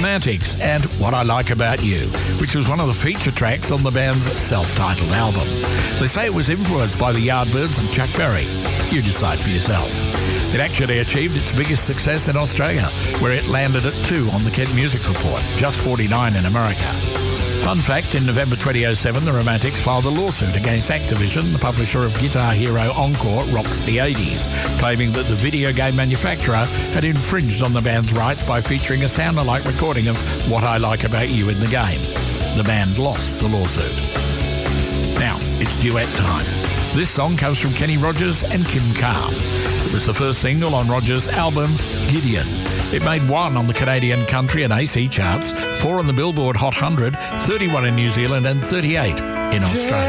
Romantics and What I Like About You, which was one of the feature tracks on the band's self-titled album. They say it was influenced by the Yardbirds and Chuck Berry. You decide for yourself. It actually achieved its biggest success in Australia, where it landed at 2 on the Kent Music Report, just 49 in America. Fun fact, in November 2007, the Romantics filed a lawsuit against Activision, the publisher of Guitar Hero Encore Rocks the 80s, claiming that the video game manufacturer had infringed on the band's rights by featuring a sound-alike recording of What I Like About You in the game. The band lost the lawsuit. Now, it's duet time. This song comes from Kenny Rogers and Kim Carr. It was the first single on Rogers' album, Gideon. It made 1 on the Canadian country and AC charts, 4 on the Billboard Hot 100, 31 in New Zealand and 38 in Australia.